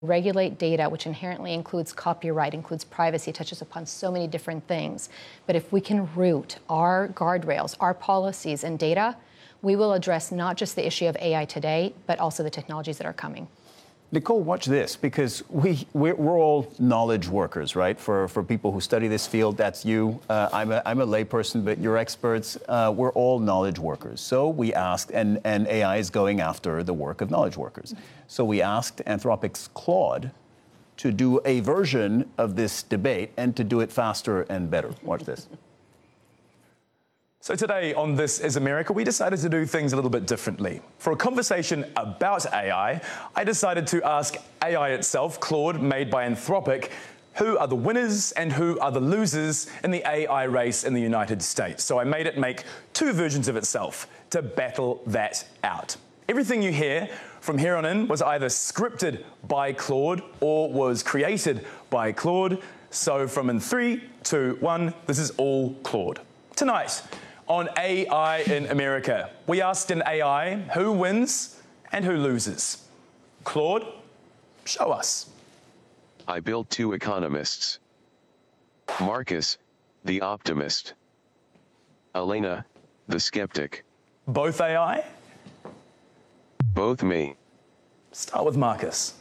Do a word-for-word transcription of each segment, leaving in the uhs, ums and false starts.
regulate data, which inherently includes copyright, includes privacy, touches upon so many different things. But if we can root our guardrails, our policies in data, we will address not just the issue of A I today, but also the technologies that are coming. Nicole, watch this, because we, we're, we're all knowledge workers, right? For, for people who study this field, that's you. Uh, I'm, a, I'm a layperson, but you're experts. Uh, we're all knowledge workers. So we asked, and, and A I is going after the work of knowledge workers. So we asked Anthropic's Claude to do a version of this debate and to do it faster and better. Watch this. So today on This Is America, we decided to do things a little bit differently. For a conversation about A I, I decided to ask A I itself, Claude, made by Anthropic, who are the winners and who are the losers in the A I race in the United States. So I made it make two versions of itself to battle that out. Everything you hear from here on in was either scripted by Claude or was created by Claude. So from in three, two, one, this is all Claude. Tonight, on A I in America, we asked in A I who wins and who loses. Claude, show us. I built two economists. Marcus, the optimist. Elena, the skeptic. Both A I? Both me. Start with Marcus.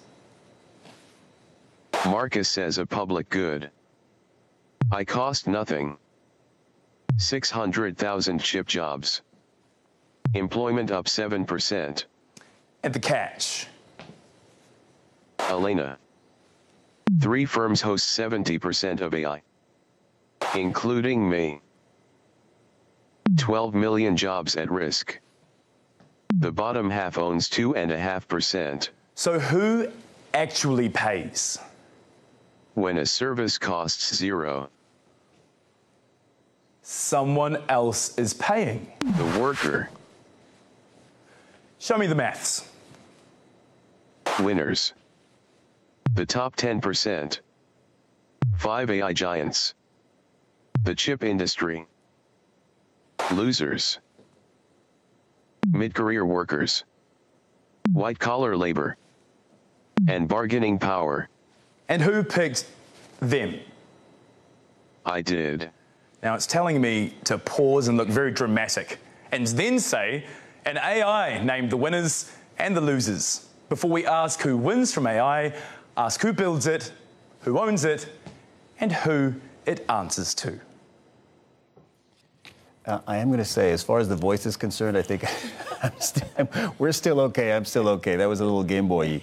Marcus says a public good. I cost nothing. six hundred thousand chip jobs. Employment up seven percent. And the catch. Elena. Three firms host seventy percent of A I. Including me. twelve million jobs at risk. The bottom half owns two point five percent. So who actually pays? When a service costs zero. Someone else is paying. The worker. Show me the maths. Winners. The top ten percent. Five A I giants. The chip industry. Losers. Mid-career workers. White-collar labor. And bargaining power. And who picked them? I did. Now it's telling me to pause and look very dramatic, and then say, an A I named the winners and the losers. Before we ask who wins from A I, ask who builds it, who owns it, and who it answers to. Uh, I am going to say, as far as the voice is concerned, I think I'm st I'm, we're still okay. I'm still okay. That was a little Game Boy-y.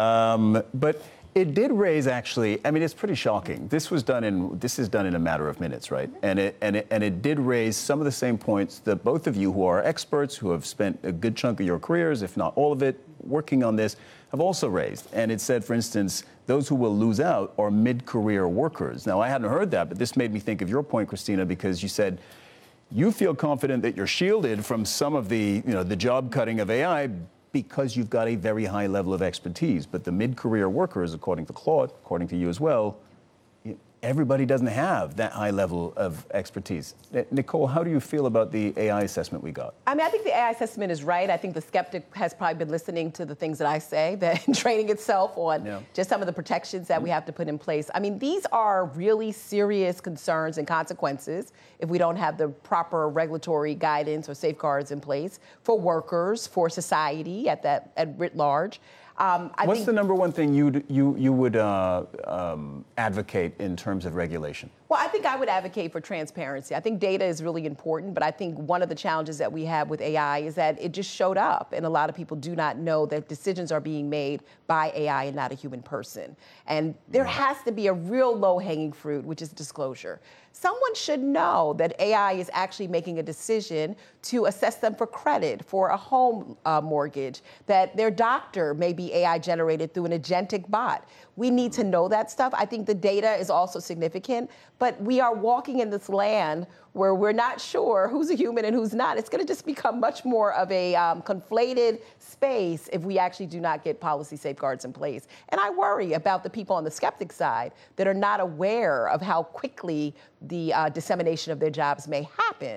Um, but it did raise, actually, I mean, it's pretty shocking. This was done in, this is done in a matter of minutes, right? And it, and it, and it did raise some of the same points that both of you who are experts, who have spent a good chunk of your careers, if not all of it, working on this, have also raised. And it said, for instance, those who will lose out are mid-career workers. Now, I hadn't heard that, but this made me think of your point, Christina, because you said you feel confident that you're shielded from some of the, you know, the job cutting of A I because you've got a very high level of expertise. But the mid-career workers, according to Claude, according to you as well, everybody doesn't have that high level of expertise. Nicole, how do you feel about the A I assessment we got? I mean, I think the A I assessment is right. I think the skeptic has probably been listening to the things that I say, that training itself on yeah. just some of the protections that we have to put in place. I mean, these are really serious concerns and consequences if we don't have the proper regulatory guidance or safeguards in place for workers, for society at that at writ large. Um, I What's think, the number one thing you'd, you you would uh, um, advocate in terms of regulation? Well, I think I would advocate for transparency. I think data is really important, but I think one of the challenges that we have with A I is that it just showed up, and a lot of people do not know that decisions are being made by A I and not a human person. And there has to be a real low-hanging fruit, which is disclosure. Someone should know that A I is actually making a decision to assess them for credit for a home uh, mortgage, that their doctor may be A I generated through an agentic bot. We need to know that stuff. I think the data is also significant, but we are walking in this land where we're not sure who's a human and who's not. It's going to just become much more of a um, conflated space if we actually do not get policy safeguards in place. And I worry about the people on the skeptic side that are not aware of how quickly the uh, dissemination of their jobs may happen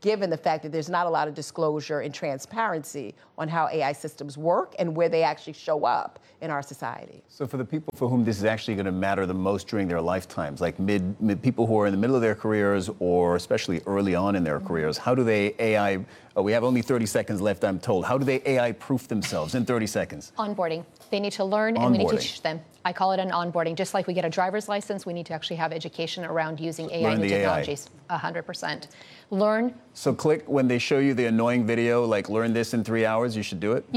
given the fact that there's not a lot of disclosure and transparency on how A I systems work and where they actually show up in our society. So for the people for whom this is actually going to matter the most during their lifetimes, like mid, mid people who are in the middle of their careers or especially early on in their mm-hmm. careers, how do they A I, oh, we have only thirty seconds left, I'm told. How do they A I proof themselves in thirty seconds? Onboarding. They need to learn and we need to teach them. I call it an onboarding. Just like we get a driver's license, we need to actually have education around using A I learn new the technologies. A hundred percent. Learn. So click when they show you the annoying video, like learn this in three hours, you should do it?